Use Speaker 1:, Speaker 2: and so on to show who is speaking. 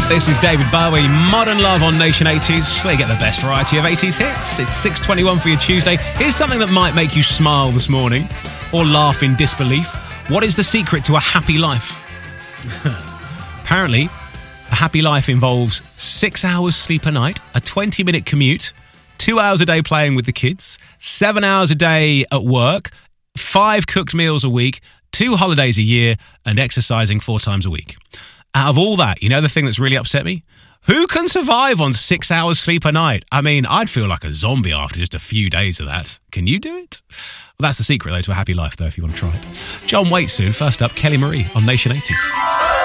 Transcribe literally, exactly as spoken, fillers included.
Speaker 1: This is David Bowie, Modern Love on Nation eighties, where you get the best variety of eighties hits. It's six twenty-one for your Tuesday. Here's something that might make you smile this morning, or laugh in disbelief. What is the secret to a happy life? Apparently, a happy life involves six hours sleep a night, a twenty-minute commute, two hours a day playing with the kids, seven hours a day at work, five cooked meals a week, two holidays a year, and exercising four times a week. Out of all that, you know the thing that's really upset me? Who can survive on six hours sleep a night? I mean, I'd feel like a zombie after just a few days of that. Can you do it? Well, that's the secret, though, to a happy life, though, if you want to try it. John Waite soon. First up, Kelly Marie on Nation eighties.